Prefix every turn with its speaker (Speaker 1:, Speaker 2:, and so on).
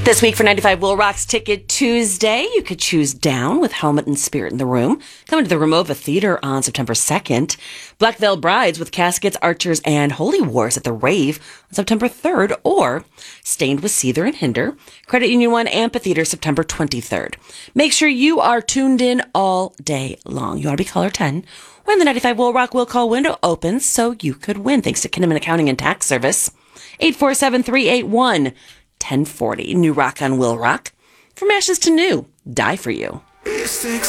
Speaker 1: This week for 95 Will Rock's Ticket Tuesday, you could choose Down with Helmet and Spirit in the Room, coming to the Ramova Theater on September 2nd. Black Veil Brides with Caskets, Archers, and Holy Wars at the Rave on September 3rd, or Stained with Seether and Hinder, Credit Union 1 Amphitheater September 23rd. Make sure you are tuned in all day long. You want to be caller 10 when the 95 Will Rock will call window opens so you could win, thanks to Kinnaman Accounting and Tax Service. 847-381 1040. New Rock on Will Rock. From Ashes to New. Die for You.
Speaker 2: It's